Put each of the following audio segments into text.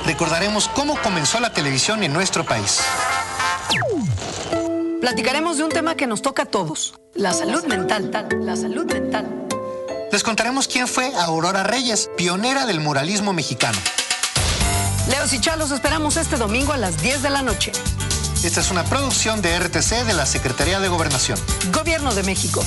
recordaremos cómo comenzó la televisión en nuestro país. Platicaremos de un tema que nos toca a todos, la salud mental. La salud mental. Les contaremos quién fue Aurora Reyes, pionera del muralismo mexicano. Leos y Chalos esperamos este domingo a las 10 de la noche. Esta es una producción de RTC de la Secretaría de Gobernación. Gobierno de México.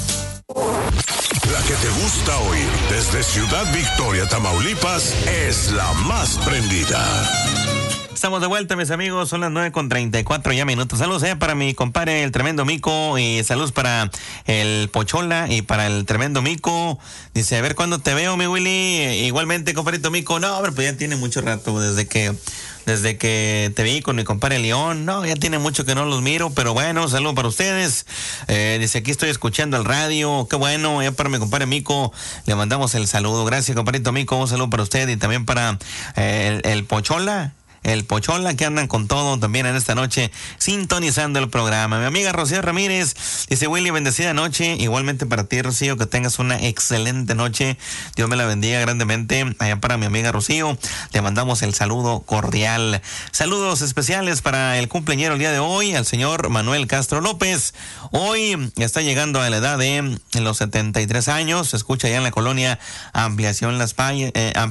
La que te gusta oír desde Ciudad Victoria, Tamaulipas, es la más prendida. Estamos de vuelta, mis amigos, son las 9:34 ya minutos. Saludos para mi compadre, el tremendo Mico, y saludos para el Pochola y para el tremendo Mico. Dice, a ver cuándo te veo, mi Willy. Igualmente, compadrito Mico. No, pero pues ya tiene mucho rato desde que te vi con mi compadre León. No, ya tiene mucho que no los miro, pero bueno, saludos para ustedes. Dice, aquí estoy escuchando el radio. Qué bueno, ya para mi compadre Mico le mandamos el saludo. Gracias, compadrito Mico, un saludo para usted y también para el Pochola. El Pochola, que andan con todo también en esta noche, sintonizando el programa. Mi amiga Rocío Ramírez dice, Willy, bendecida noche. Igualmente para ti, Rocío, que tengas una excelente noche. Dios me la bendiga grandemente. Allá para mi amiga Rocío, le mandamos el saludo cordial. Saludos especiales para el cumpleañero el día de hoy, al señor Manuel Castro López. Hoy está llegando a la edad de los 73 años. Se escucha allá en la colonia Ampliación Las Playas.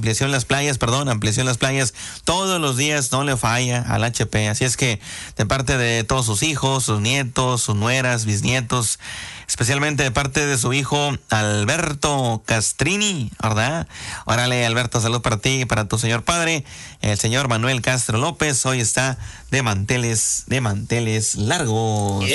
Todos los días no le falla al HP, así es que de parte de todos sus hijos, sus nietos, sus nueras, bisnietos, especialmente de parte de su hijo Alberto Castrini, ¿verdad? Órale, Alberto, salud para ti y para tu señor padre, el señor Manuel Castro López. Hoy está de manteles largos.